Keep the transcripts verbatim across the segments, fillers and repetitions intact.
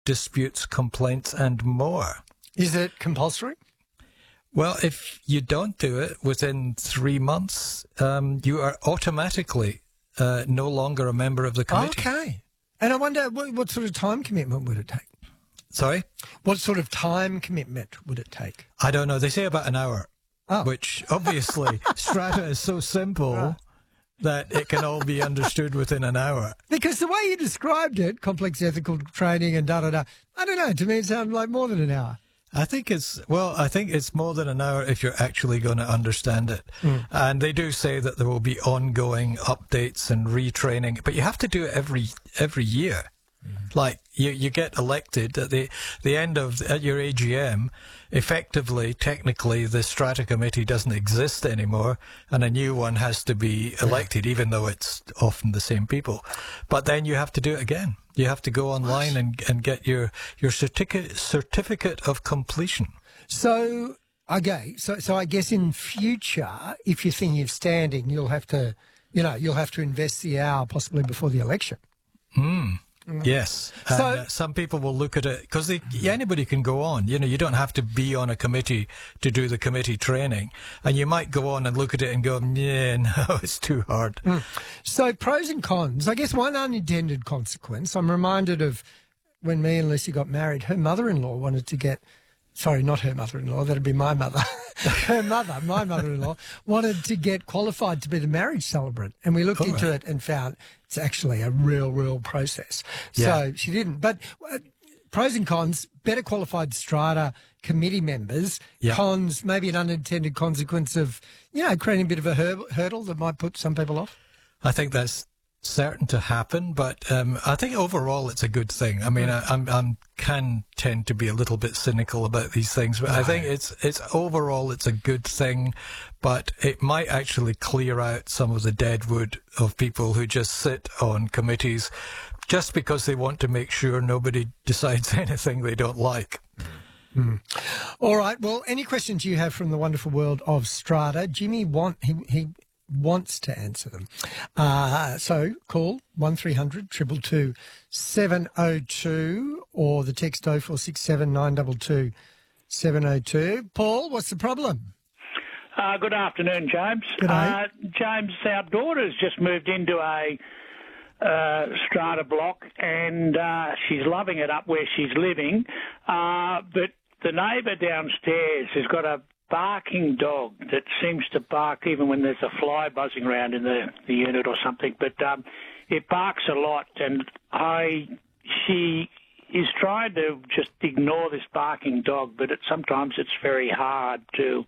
disputes, complaints, and more. Is it compulsory? Well, if you don't do it within three months, um, you are automatically uh, no longer a member of the committee. Okay. And I wonder, what, what sort of time commitment would it take? Sorry? What sort of time commitment would it take? I don't know. They say about an hour, oh. which obviously Strata is so simple right. that it can all be understood within an hour. Because the way you described it, complex ethical training and da-da-da, I don't know, to me it sounded like more than an hour. I think it's, well, I think it's more than an hour if you're actually going to understand it. Mm. And they do say that there will be ongoing updates and retraining, but you have to do it every every year. Mm. Like, you, you get elected at the the end of, at your A G M, effectively, technically, the Strata Committee doesn't exist anymore, and a new one has to be elected, even though it's often the same people. But then you have to do it again. You have to go online and, and get your, your certificate certificate of completion. So, okay, so so I guess in future, if you're thinking of standing, you'll have to, you know, you'll have to invest the hour possibly before the election. Hmm. Yes. And, so, uh, some people will look at it because anybody can go on. You know, you don't have to be on a committee to do the committee training. And you might go on and look at it and go, yeah, no, it's too hard. Mm. So pros and cons. I guess one unintended consequence. I'm reminded of when me and Lucy got married, her mother-in-law wanted to get, sorry, not her mother-in-law, that'd be my mother. Her mother, my mother-in-law, wanted to get qualified to be the marriage celebrant. And we looked All into right. it and found it's actually a real, real process. Yeah. So she didn't. But uh, pros and cons, better qualified strata committee members. Yeah. Cons, maybe an unintended consequence of, you know, creating a bit of a hur- hurdle that might put some people off. I think that's certain to happen, but um, I think overall it's a good thing. I mean, I, I'm, I'm can tend to be a little bit cynical about these things, but right. I think it's it's overall it's a good thing, but it might actually clear out some of the deadwood of people who just sit on committees just because they want to make sure nobody decides anything they don't like. Mm. All right. Well, any questions you have from the wonderful world of Strata, Jimmy want he he. wants to answer them. Uh, so call one three hundred two two two seven oh two or the text oh four six seven nine two two seven oh two. Paul, what's the problem? Uh, good afternoon, James. Good day. Uh, James, our daughter's just moved into a uh, strata block and uh, she's loving it up where she's living, uh, but the neighbour downstairs has got a barking dog that seems to bark even when there's a fly buzzing around in the, the unit or something, but um, it barks a lot, and I she is trying to just ignore this barking dog, but it, sometimes it's very hard to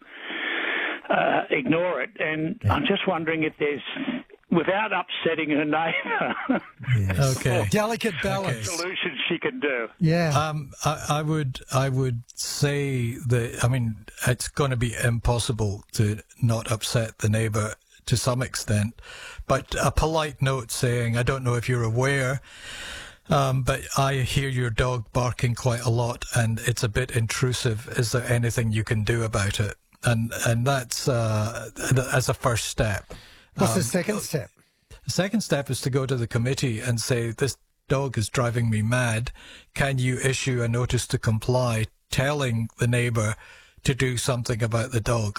uh, ignore it, and I'm just wondering if there's, without upsetting her neighbour, yes. Okay, delicate balance, okay. solutions she can do. Yeah, um, I, I would, I would say that. I mean, it's going to be impossible to not upset the neighbour to some extent, but a polite note saying, "I don't know if you're aware, um, but I hear your dog barking quite a lot, and it's a bit intrusive. Is there anything you can do about it?" And and that's uh, as a first step. What's um, the second step? The second step is to go to the committee and say, this dog is driving me mad. Can you issue a notice to comply telling the neighbour to do something about the dog?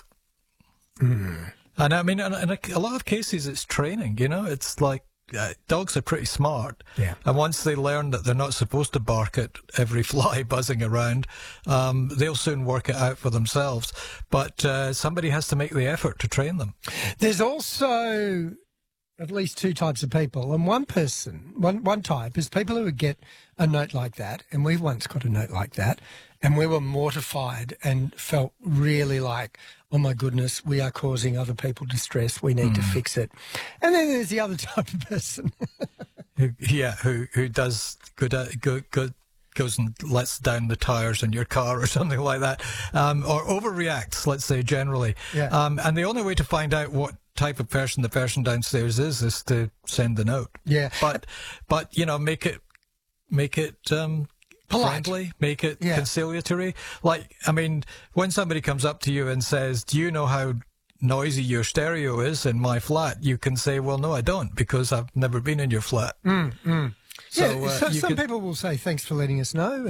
Mm. And I mean, in a, a lot of cases, it's training, you know, it's like uh, dogs are pretty smart. Yeah. And once they learn that they're not supposed to bark at every fly buzzing around, um, they'll soon work it out for themselves. But uh, somebody has to make the effort to train them. There's also at least two types of people, and one person, one one type is people who would get a note like that, and we once got a note like that, and we were mortified and felt really like, oh my goodness, we are causing other people distress, we need mm. to fix it. And then there's the other type of person. who, yeah, who who does good, uh, good, good, goes and lets down the tires in your car or something like that, um, or overreacts, let's say, generally. Yeah. Um, and the only way to find out what type of person the person downstairs is is to send the note. Yeah. But, but you know, make it, make it um, polite. Friendly, make it yeah. conciliatory. Like, I mean, when somebody comes up to you and says, "Do you know how noisy your stereo is in my flat?" You can say, "Well, no, I don't, because I've never been in your flat." Mm, mm. So, yeah, uh, so you some can... people will say, "Thanks for letting us know."